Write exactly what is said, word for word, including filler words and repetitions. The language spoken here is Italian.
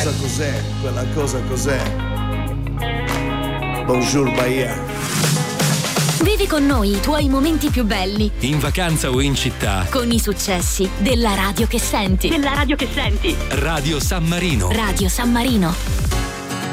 cosa cos'è? Quella cosa cos'è? Bonjour Bahia. Vivi con noi i tuoi momenti più belli. In vacanza o in città. Con i successi della radio che senti. Della radio che senti. Radio San Marino. Radio San Marino.